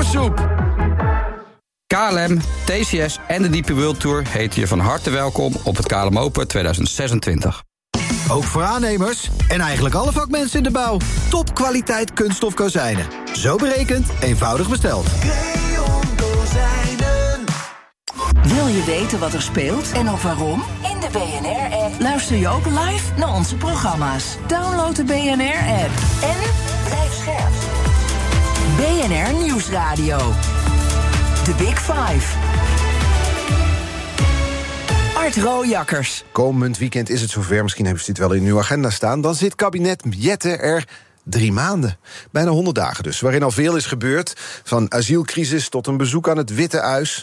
Notensoep. KLM, TCS en de DP World Tour heten je van harte welkom op het KLM Open 2026. Ook voor aannemers en eigenlijk alle vakmensen in de bouw. Topkwaliteit kunststof kozijnen. Zo berekend, eenvoudig besteld. Creon Kozijnen. Wil je weten wat er speelt en ook waarom? In de BNR-app luister je ook live naar onze programma's. Download de BNR-app en blijf scherp. BNR Nieuwsradio. The Big Five. Art Rooijakkers. Komend weekend is het zover, misschien hebben ze dit wel in uw agenda staan. Dan zit kabinet Jette er 3 maanden. Bijna 100 dagen dus, waarin al veel is gebeurd. Van asielcrisis tot een bezoek aan het Witte Huis,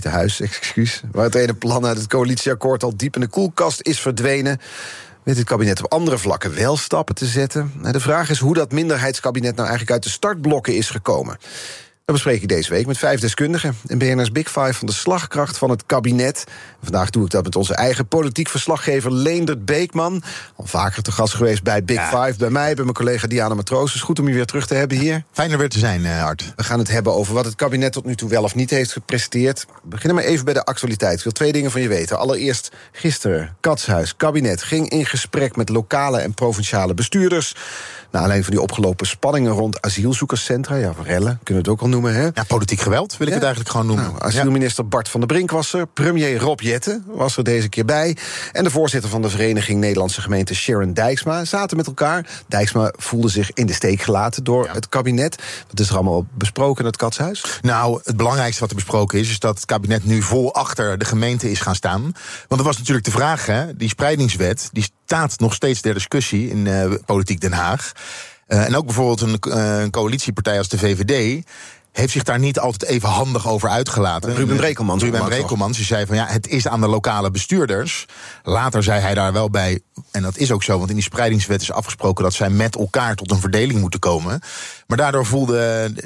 waar het ene plan uit het coalitieakkoord al diep in de koelkast is verdwenen. Weet het kabinet op andere vlakken wel stappen te zetten? De vraag is hoe dat minderheidskabinet nou eigenlijk uit de startblokken is gekomen. Dat bespreek ik deze week met 5 deskundigen in BNR's Big Five van de slagkracht van het kabinet. Vandaag doe ik dat met onze eigen politiek verslaggever Leendert Beekman. Al vaker te gast geweest bij Big Five, bij mij, bij mijn collega Diana Matroos. Het is goed om je weer terug te hebben hier. Fijn er weer te zijn, Art. We gaan het hebben over wat het kabinet tot nu toe wel of niet heeft gepresteerd. We beginnen maar even bij de actualiteit. Ik wil 2 dingen van je weten. Allereerst, gisteren, Katshuis, kabinet, ging in gesprek met lokale en provinciale bestuurders. Naar aanleiding van die opgelopen spanningen rond asielzoekerscentra. Ja, rellen, kunnen we het ook al noemen, hè? Ja, politiek geweld wil ik het eigenlijk gewoon noemen. Nou, asielminister Bart van der Brink was er. Premier Rob Jetten was er deze keer bij. En de voorzitter van de Vereniging Nederlandse Gemeenten, Sharon Dijksma, zaten met elkaar. Dijksma voelde zich in de steek gelaten door het kabinet. Wat is er allemaal besproken in het Katshuis? Nou, het belangrijkste wat er besproken is dat het kabinet nu vol achter de gemeente is gaan staan. Want er was natuurlijk de vraag, hè, die spreidingswet, die staat nog steeds ter discussie in Politiek Den Haag. En ook bijvoorbeeld een coalitiepartij als de VVD heeft zich daar niet altijd even handig over uitgelaten. Ruben Brekelmans die zei van ja, het is aan de lokale bestuurders. Later zei hij daar wel bij, en dat is ook zo, want in die spreidingswet is afgesproken dat zij met elkaar tot een verdeling moeten komen. Maar daardoor voelden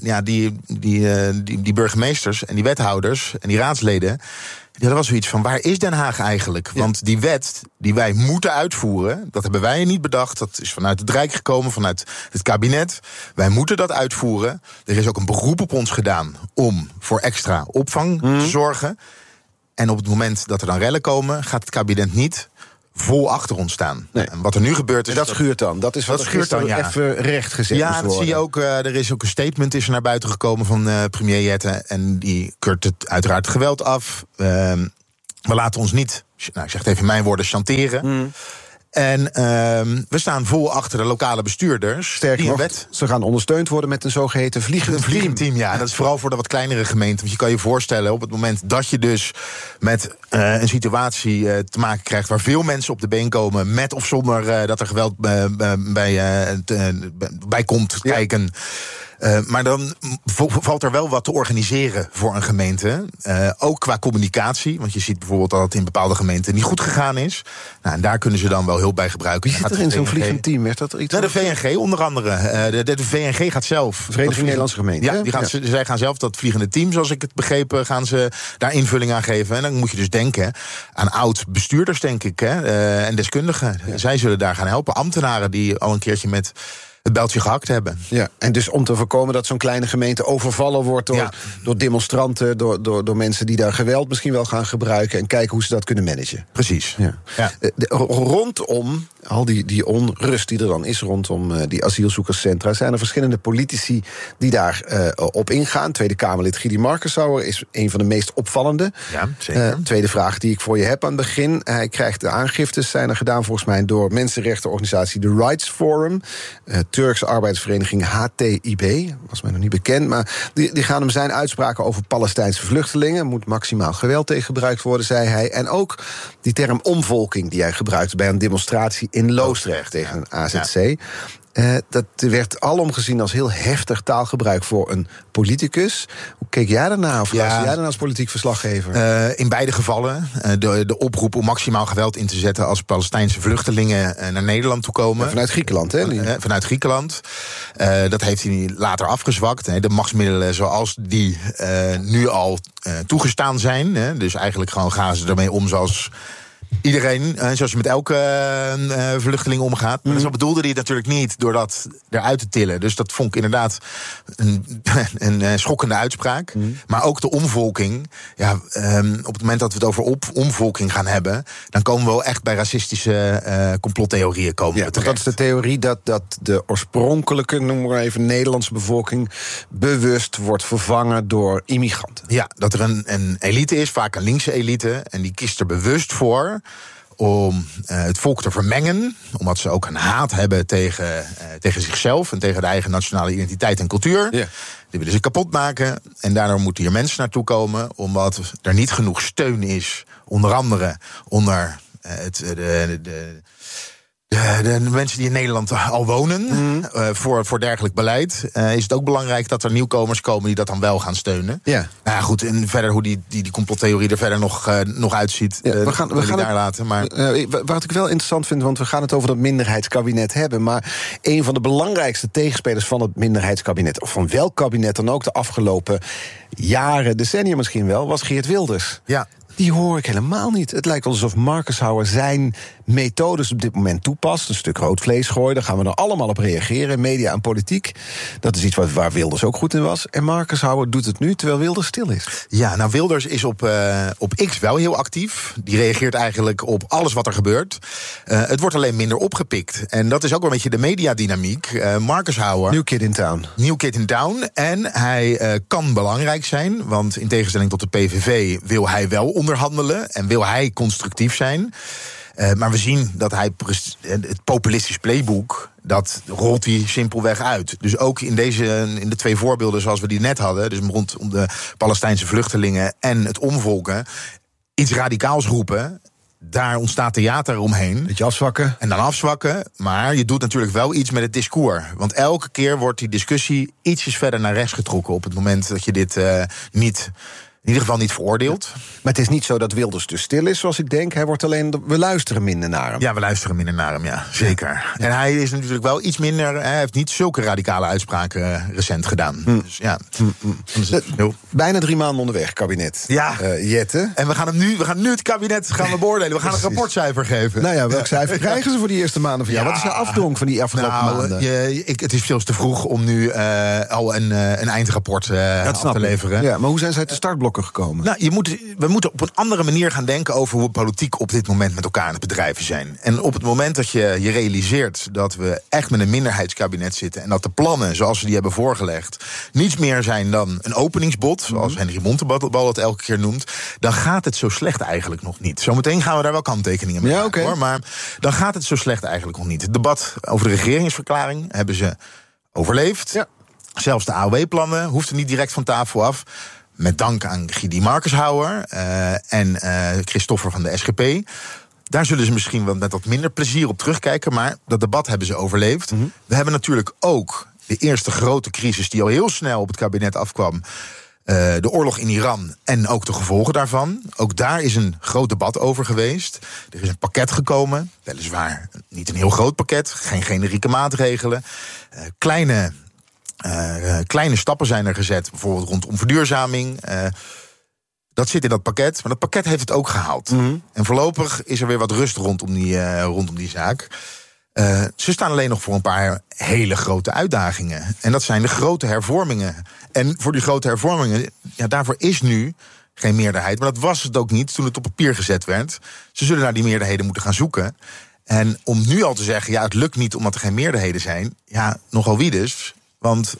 die burgemeesters en die wethouders en die raadsleden, ja, dat was zoiets van, waar is Den Haag eigenlijk? Ja. Want die wet die wij moeten uitvoeren, dat hebben wij niet bedacht. Dat is vanuit het Rijk gekomen, vanuit het kabinet. Wij moeten dat uitvoeren. Er is ook een beroep op ons gedaan om voor extra opvang te zorgen. En op het moment dat er dan rellen komen, gaat het kabinet niet vol achter ons staan. Nee. En wat er nu gebeurt is... dat schuurt dan. Dat is wat schuurt dan, even recht gezet ja, dat zie je ook. Er is ook een statement is er naar buiten gekomen van premier Jetten. En die keurt het uiteraard geweld af. We laten ons niet, nou, ik zeg het even in mijn woorden, chanteren. En we staan vol achter de lokale bestuurders. Sterker nog, ze gaan ondersteund worden met een zogeheten vliegend team. Ja, dat is vooral voor de wat kleinere gemeenten. Want je kan je voorstellen, op het moment dat je dus met een situatie te maken krijgt waar veel mensen op de been komen, met of zonder dat er geweld bij komt kijken. Maar dan valt er wel wat te organiseren voor een gemeente. Ook qua communicatie. Want je ziet bijvoorbeeld dat het in bepaalde gemeenten niet goed gegaan is. Nou, en daar kunnen ze dan wel hulp bij gebruiken. Wie zit er in zo'n vliegend team? Werd dat er iets? Nou, de VNG onder andere. De VNG gaat zelf. Vereniging Nederlandse Gemeenten. Ja, zij gaan zelf dat vliegende team, zoals ik het begrepen, gaan ze daar invulling aan geven. En dan moet je dus denken aan oud-bestuurders, denk ik. En deskundigen. Ja. Zij zullen daar gaan helpen. Ambtenaren die al een keertje met het bijltje gehakt hebben. Ja, en dus om te voorkomen dat zo'n kleine gemeente overvallen wordt door demonstranten, door mensen die daar geweld misschien wel gaan gebruiken en kijken hoe ze dat kunnen managen. Precies. Ja. Rondom al die onrust die er dan is rondom die asielzoekerscentra, zijn er verschillende politici die daar op ingaan. Tweede Kamerlid Giedi Markensauer is een van de meest opvallende. Ja, zeker. Tweede vraag die ik voor je heb aan het begin. Hij krijgt de aangiftes, zijn er gedaan volgens mij door mensenrechtenorganisatie The Rights Forum, Turkse arbeidsvereniging HTIB, was mij nog niet bekend, maar die gaan hem zijn uitspraken over Palestijnse vluchtelingen. Moet maximaal geweld tegen gebruikt worden, zei hij. En ook die term omvolking die hij gebruikte bij een demonstratie in Loosdrecht tegen een AZC. Ja. Dat werd alom gezien als heel heftig taalgebruik voor een politicus. Hoe keek jij daarna? Of luister jij dan als politiek verslaggever? In beide gevallen. De oproep om maximaal geweld in te zetten als Palestijnse vluchtelingen naar Nederland toe komen. Ja, vanuit Griekenland, hè? Vanuit Griekenland. Dat heeft hij later afgezwakt. De machtsmiddelen zoals die nu al toegestaan zijn. Dus eigenlijk gewoon gaan ze ermee om zoals Iedereen, zoals je met elke vluchteling omgaat. Maar zo bedoelde hij het natuurlijk niet door dat eruit te tillen. Dus dat vond ik inderdaad een schokkende uitspraak. Maar ook de omvolking. Ja, op het moment dat we het over omvolking gaan hebben, dan komen we wel echt bij racistische complottheorieën komen. Ja, dat is de theorie dat de oorspronkelijke, noem maar even, Nederlandse bevolking bewust wordt vervangen door immigranten. Ja, dat er een elite is, vaak een linkse elite, en die kiest er bewust voor om het volk te vermengen, omdat ze ook een haat hebben tegen zichzelf en tegen de eigen nationale identiteit en cultuur. Ja. Die willen ze kapot maken en daardoor moeten hier mensen naartoe komen, omdat er niet genoeg steun is, onder andere onder de mensen die in Nederland al wonen, voor dergelijk beleid, is het ook belangrijk dat er nieuwkomers komen die dat dan wel gaan steunen. Ja. Nou ja, goed, en verder hoe die complottheorie er verder nog uitziet, we gaan daar laten. Maar wat ik wel interessant vind, want we gaan het over dat minderheidskabinet hebben, maar een van de belangrijkste tegenspelers van het minderheidskabinet, of van welk kabinet dan ook de afgelopen jaren, decennia misschien wel, was Geert Wilders. Ja. Die hoor ik helemaal niet. Het lijkt wel alsof Marcus-Houwer zijn methodes op dit moment toepast. Een stuk rood vlees gooien, daar gaan we er allemaal op reageren. Media en politiek, dat is iets waar Wilders ook goed in was. En Marcus-Houwer doet het nu, terwijl Wilders stil is. Ja, nou, Wilders is op X wel heel actief. Die reageert eigenlijk op alles wat er gebeurt. Het wordt alleen minder opgepikt. En dat is ook wel een beetje de mediadynamiek. Marcus-Houwer, New Kid in Town. New Kid in Town. En hij kan belangrijk zijn, want in tegenstelling tot de PVV wil hij wel onderhandelen en wil hij constructief zijn. Maar we zien dat hij het populistisch playbook, dat rolt hij simpelweg uit. Dus ook in de twee voorbeelden zoals we die net hadden, dus rondom de Palestijnse vluchtelingen en het omvolken, iets radicaals roepen, daar ontstaat theater omheen. Beetje afzwakken. En dan afzwakken, maar je doet natuurlijk wel iets met het discours. Want elke keer wordt die discussie ietsjes verder naar rechts getrokken op het moment dat je dit in ieder geval niet veroordeeld. Maar het is niet zo dat Wilders dus stil is, zoals ik denk. We luisteren minder naar hem. Ja, we luisteren minder naar hem, ja. Zeker. Ja. En hij is natuurlijk wel iets minder. Hij heeft niet zulke radicale uitspraken recent gedaan. Dus ja. Bijna 3 maanden onderweg, kabinet. Ja. Jette. En we gaan nu het kabinet beoordelen. We gaan een rapportcijfer geven. Nou ja, welk cijfer krijgen ze voor die eerste maanden van jou? Wat is de afdronk van die afgelopen maanden? Het is veel te vroeg om nu al een eindrapport af te leveren. Ja, maar hoe zijn zij te startblokken gekomen? Nou, we moeten op een andere manier gaan denken over hoe politiek op dit moment met elkaar aan het bedrijven zijn. En op het moment dat je realiseert dat we echt met een minderheidskabinet zitten en dat de plannen zoals we die hebben voorgelegd niets meer zijn dan een openingsbod, zoals Henry Bontebal het elke keer noemt, dan gaat het zo slecht eigenlijk nog niet. Zometeen gaan we daar wel kanttekeningen mee maken, hoor, maar dan gaat het zo slecht eigenlijk nog niet. Het debat over de regeringsverklaring hebben ze overleefd. Ja. Zelfs de AOW-plannen hoefden niet direct van tafel af. Met dank aan Guy Marcus-Houwer en Christoffer van de SGP. Daar zullen ze misschien wel met wat minder plezier op terugkijken, maar dat debat hebben ze overleefd. We hebben natuurlijk ook de eerste grote crisis die al heel snel op het kabinet afkwam. De oorlog in Iran en ook de gevolgen daarvan. Ook daar is een groot debat over geweest. Er is een pakket gekomen, weliswaar niet een heel groot pakket, geen generieke maatregelen. Kleine stappen zijn er gezet, bijvoorbeeld rondom verduurzaming. Dat zit in dat pakket, maar dat pakket heeft het ook gehaald. En voorlopig is er weer wat rust rondom die zaak. Ze staan alleen nog voor een paar hele grote uitdagingen. En dat zijn de grote hervormingen. En voor die grote hervormingen, daarvoor is nu geen meerderheid. Maar dat was het ook niet toen het op papier gezet werd. Ze zullen naar die meerderheden moeten gaan zoeken. En om nu al te zeggen, het lukt niet omdat er geen meerderheden zijn, nogal wie dus. Want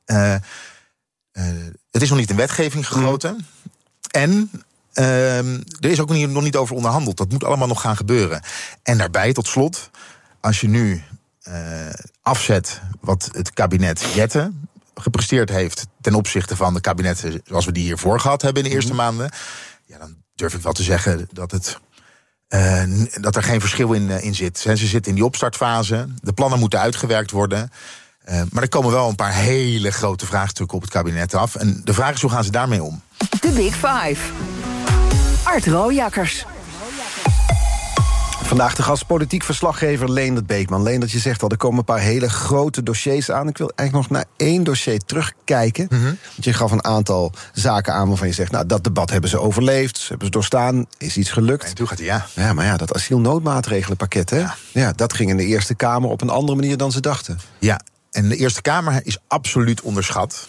het is nog niet in wetgeving gegoten. En er is ook nog niet over onderhandeld. Dat moet allemaal nog gaan gebeuren. En daarbij, tot slot, als je nu afzet wat het kabinet Jette gepresteerd heeft ten opzichte van de kabinetten zoals we die hiervoor gehad hebben in de eerste maanden, dan durf ik wel te zeggen dat er geen verschil in zit. Ze zitten in die opstartfase. De plannen moeten uitgewerkt worden. Maar er komen wel een paar hele grote vraagstukken op het kabinet af. En de vraag is, hoe gaan ze daarmee om? De Big Five. Art Rooijakkers. Vandaag de gast politiek verslaggever Leendert Beekman. Leendert, je zegt al, er komen een paar hele grote dossiers aan. Ik wil eigenlijk nog naar 1 dossier terugkijken. Want je gaf een aantal zaken aan waarvan je zegt, nou, dat debat hebben ze overleefd, ze hebben ze doorstaan, is iets gelukt. En toen gaat hij, ja. Ja, maar ja, dat asielnoodmaatregelenpakket, hè? Ja, dat ging in de Eerste Kamer op een andere manier dan ze dachten. Ja, en de Eerste Kamer is absoluut onderschat.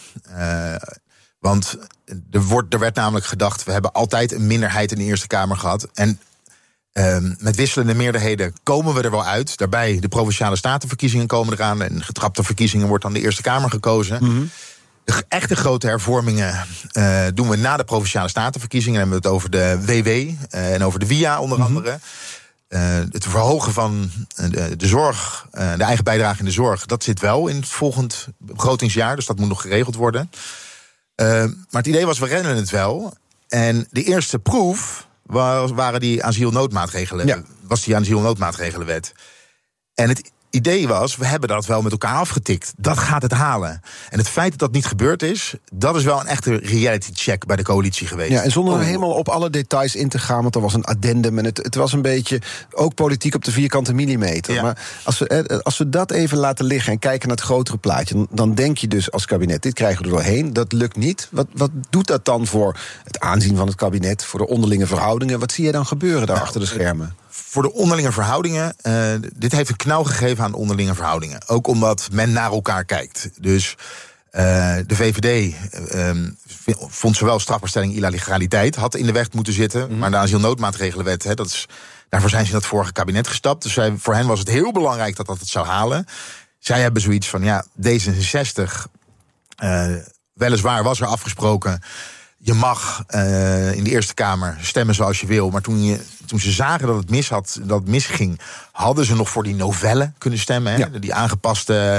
Want er werd namelijk gedacht, we hebben altijd een minderheid in de Eerste Kamer gehad. En met wisselende meerderheden komen we er wel uit. Daarbij de Provinciale Statenverkiezingen komen eraan. En getrapte verkiezingen wordt dan de Eerste Kamer gekozen. De echte grote hervormingen doen we na de Provinciale Statenverkiezingen. Dan hebben we het over de WW en over de WIA onder andere. Het verhogen van de zorg, de eigen bijdrage in de zorg, dat zit wel in het volgend begrotingsjaar. Dus dat moet nog geregeld worden. Maar het idee was, we rennen het wel. En de eerste proef waren die asielnoodmaatregelen. Ja. Was die asielnoodmaatregelenwet. En het idee was, we hebben dat wel met elkaar afgetikt. Dat gaat het halen. En het feit dat dat niet gebeurd is, dat is wel een echte reality check bij de coalitie geweest. Ja, en zonder helemaal op alle details in te gaan, want er was een addendum en het was een beetje ook politiek op de vierkante millimeter. Ja. Maar als we dat even laten liggen en kijken naar het grotere plaatje, dan denk je dus als kabinet, dit krijgen we er doorheen, dat lukt niet. Wat doet dat dan voor het aanzien van het kabinet, voor de onderlinge verhoudingen? Wat zie je dan gebeuren daar achter de schermen? Voor de onderlinge verhoudingen, dit heeft een knauw gegeven aan de onderlinge verhoudingen. Ook omdat men naar elkaar kijkt. Dus de VVD vond zowel strafbaarstelling illegaliteit had in de weg moeten zitten. Maar de asielnoodmaatregelenwet, daarvoor zijn ze in het vorige kabinet gestapt. Dus voor hen was het heel belangrijk dat het zou halen. Zij hebben zoiets van, ja, D66, weliswaar was er afgesproken, je mag in de Eerste Kamer stemmen zoals je wil. Maar toen ze zagen dat het misging, hadden ze nog voor die novelle kunnen stemmen. Hè? Ja. Die aangepaste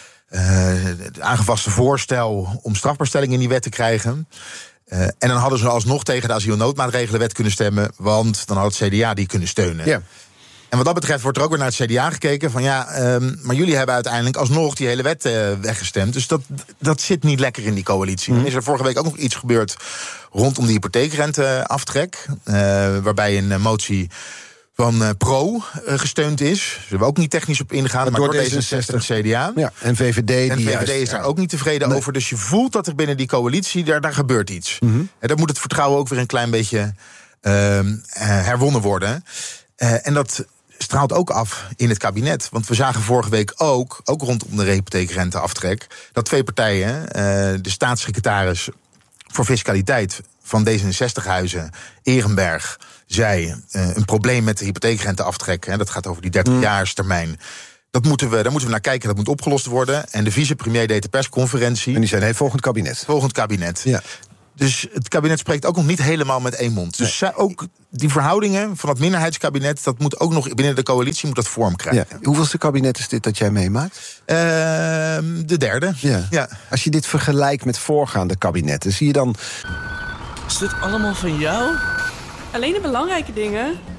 voorstel om strafbaarstelling in die wet te krijgen. En dan hadden ze alsnog tegen de asielnoodmaatregelenwet kunnen stemmen, want dan had het CDA die kunnen steunen. Ja. En wat dat betreft wordt er ook weer naar het CDA gekeken van maar jullie hebben uiteindelijk alsnog die hele wet weggestemd. Dus dat zit niet lekker in die coalitie. Dan is er vorige week ook nog iets gebeurd rondom de hypotheekrenteaftrek, waarbij een motie van Pro gesteund is. Daar hebben we ook niet technisch op ingegaan, maar door D66 en CDA. Ja, en VVD. Is daar ook niet tevreden over. Dus je voelt dat er binnen die coalitie, daar gebeurt iets. En dan moet het vertrouwen ook weer een klein beetje herwonnen worden. En dat straalt ook af in het kabinet. Want we zagen vorige week ook rondom de hypotheekrenteaftrek, dat 2 partijen, de staatssecretaris voor fiscaliteit van D66-huizen, Ehrenberg, zei een probleem met de hypotheekrenteaftrek. Dat gaat over die 30-jaarstermijn. Daar moeten we naar kijken, dat moet opgelost worden. En de vicepremier deed de persconferentie. En die zei, nee, volgend kabinet. Volgend kabinet. Ja. Dus het kabinet spreekt ook nog niet helemaal met één mond. Dus ook die verhoudingen van het minderheidskabinet, dat moet ook nog binnen de coalitie moet dat vorm krijgen. Ja. Hoeveelste kabinet is dit dat jij meemaakt? De derde. Ja. Als je dit vergelijkt met voorgaande kabinetten, zie je dan... Is dit allemaal van jou? Alleen de belangrijke dingen.